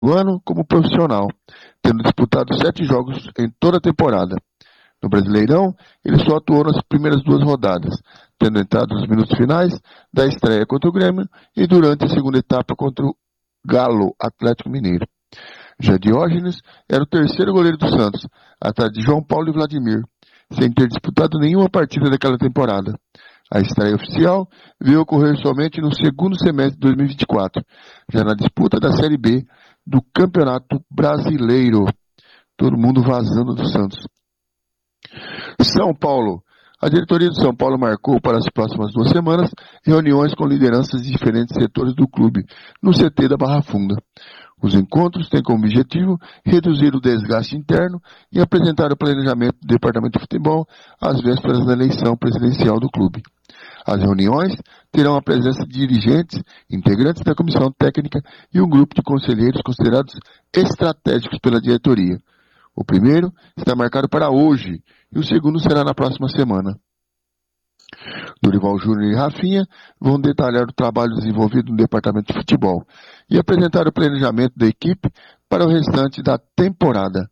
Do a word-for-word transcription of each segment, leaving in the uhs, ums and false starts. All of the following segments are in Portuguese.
do ano como profissional, tendo disputado sete jogos em toda a temporada. No Brasileirão, ele só atuou nas primeiras duas rodadas, tendo entrado nos minutos finais da estreia contra o Grêmio e durante a segunda etapa contra o Galo Atlético Mineiro. Já Diógenes era o terceiro goleiro do Santos, atrás de João Paulo e Vladimir, sem ter disputado nenhuma partida daquela temporada. A estreia oficial veio ocorrer somente no segundo semestre de dois mil e vinte e quatro, já na disputa da Série B do Campeonato Brasileiro. Todo mundo vazando do Santos. São Paulo. A diretoria do São Paulo marcou para as próximas duas semanas reuniões com lideranças de diferentes setores do clube, no C T da Barra Funda. Os encontros têm como objetivo reduzir o desgaste interno e apresentar o planejamento do Departamento de Futebol às vésperas da eleição presidencial do clube. As reuniões terão a presença de dirigentes, integrantes da comissão técnica e um grupo de conselheiros considerados estratégicos pela diretoria. O primeiro está marcado para hoje e o segundo será na próxima semana. Dorival Júnior e Rafinha vão detalhar o trabalho desenvolvido no departamento de futebol e apresentar o planejamento da equipe para o restante da temporada.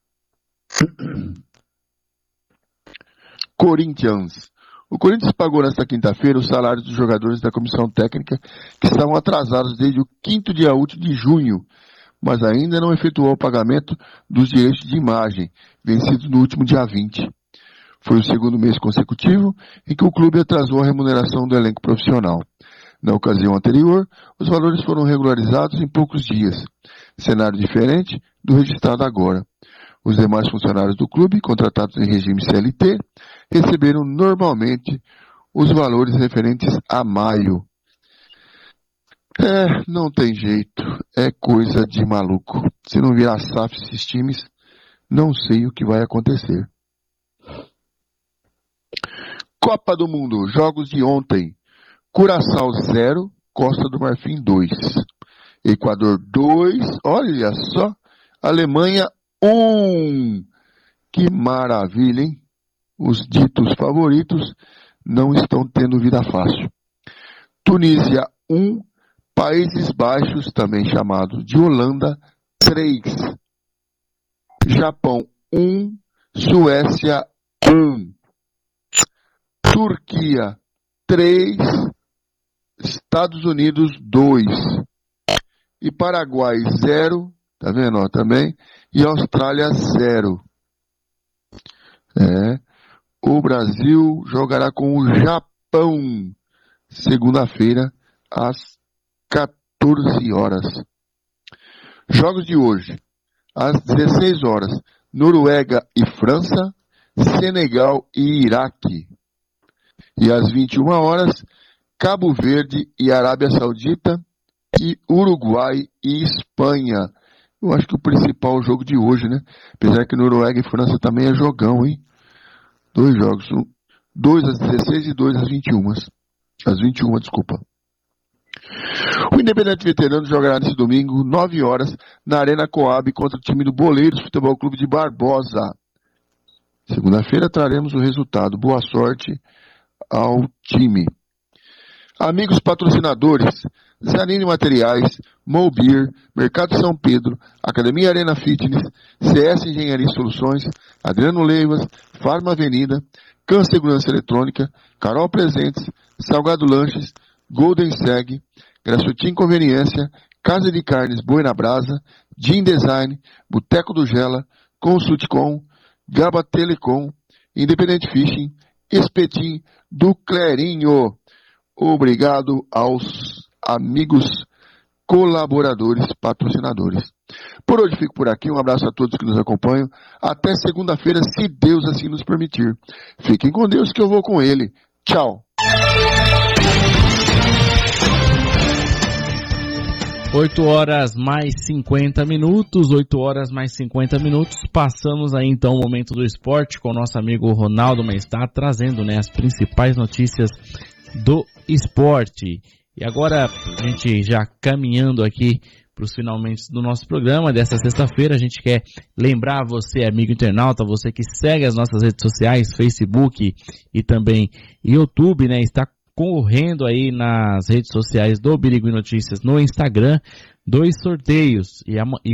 Corinthians. O Corinthians pagou nesta quinta-feira os salários dos jogadores da comissão técnica que estavam atrasados desde o quinto dia útil de junho, mas ainda não efetuou o pagamento dos direitos de imagem, vencidos no último dia vinte. Foi o segundo mês consecutivo em que o clube atrasou a remuneração do elenco profissional. Na ocasião anterior, os valores foram regularizados em poucos dias, cenário diferente do registrado agora. Os demais funcionários do clube, contratados em regime C L T, receberam normalmente os valores referentes a maio. É, não tem jeito, é coisa de maluco. Se não virar S A F esses times, não sei o que vai acontecer. Copa do Mundo, jogos de ontem. Curaçao zero, Costa do Marfim dois. Equador dois, olha só. Alemanha um. Que maravilha, hein? Os ditos favoritos não estão tendo vida fácil. Tunísia um, Países Baixos, também chamado de Holanda, três. Japão um, Suécia um. Turquia três, Estados Unidos dois. E Paraguai zero, tá vendo, ó, também, e Austrália zero. É, o Brasil jogará com o Japão, segunda-feira, às quatorze horas. Jogos de hoje, às dezesseis horas, Noruega e França, Senegal e Iraque. E às vinte e uma horas, Cabo Verde e Arábia Saudita e Uruguai e Espanha. Eu acho que o principal jogo de hoje, né? Apesar que Noruega e França também é jogão, hein? Dois jogos. Um, dois às dezesseis e dois às vinte e uma. Às vinte e uma, desculpa. O Independente Veterano jogará nesse domingo, nove horas, na Arena Coab contra o time do Boleiros Futebol Clube de Barbosa. Segunda-feira traremos o resultado. Boa sorte ao time. Amigos patrocinadores, Zanini Materiais, Molbir, Mercado São Pedro, Academia Arena Fitness, C S Engenharia e Soluções, Adriano Leivas, Farma Avenida, Can Segurança Eletrônica, Carol Presentes, Salgado Lanches, Golden Seg, Grassutim Conveniência, Casa de Carnes Boi na Brasa, Gin Design, Boteco do Gela, Consultcom, Gaba Telecom, Independente Fishing, Espetim do Clerinho. Obrigado aos amigos colaboradores, patrocinadores. Por hoje fico por aqui, um abraço a todos que nos acompanham. Até segunda-feira, se Deus assim nos permitir. Fiquem com Deus que eu vou com Ele. Tchau. oito horas mais cinquenta minutos, oito horas mais cinquenta minutos, passamos aí então o momento do esporte com o nosso amigo Ronaldo Maestad, trazendo, né, as principais notícias do esporte. E agora, a gente já caminhando aqui para os finalmente do nosso programa dessa sexta-feira, a gente quer lembrar você, amigo internauta, você que segue as nossas redes sociais, Facebook e também YouTube, né, está correndo aí nas redes sociais do Birigui Notícias no Instagram, dois sorteios e,